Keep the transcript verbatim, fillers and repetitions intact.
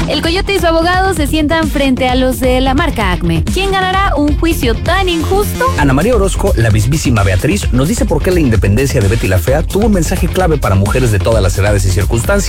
El Coyote y su abogado se sientan frente a los de la marca Acme. ¿Quién ganará un juicio tan injusto? Ana María Orozco, la mismísima Beatriz, nos dice por qué la independencia de Betty la Fea tuvo un mensaje clave para mujeres de todas las edades y circunstancias.